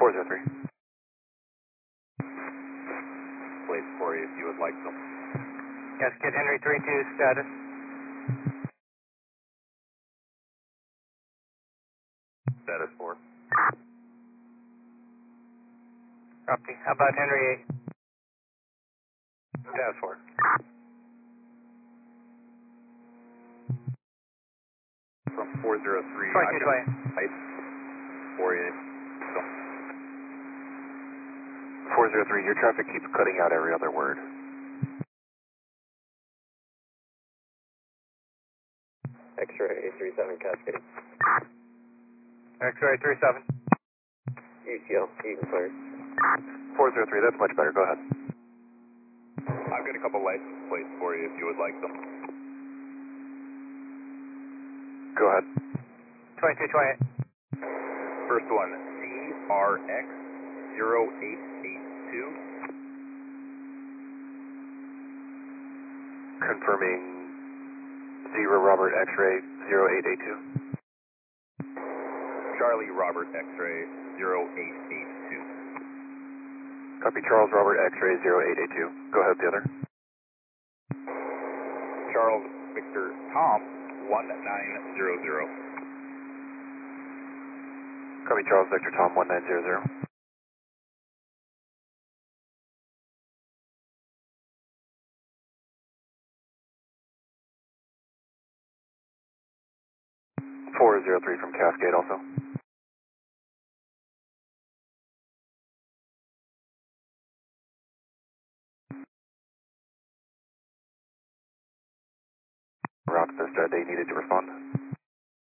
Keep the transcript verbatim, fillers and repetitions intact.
four zero three. Place for you if you would like them. Cascade Henry three two status. Status four. Copy. How about Henry eight? Status four. From four zero three. twenty-two twenty. Height for you. So, four zero three, your traffic keeps cutting out every other word. X-ray eight three seven Cascade. X-ray three seven. U C L, Eaton cleared. four zero three, that's much better, go ahead. I've got a couple license plates for you if you would like them. Go ahead. twenty-two twenty. First one, C R X zero eight eight two. Confirming zero Robert X-ray zero eight eight two. Charlie Robert X-ray zero eight eight two. Copy Charles Robert X-ray zero eight eight two. Go ahead, the other. Charles Victor Tom one nine zero zero. Copy Charles Victor Tom one nine zero zero. four zero three from Cascade also. Route Vista, they needed to respond.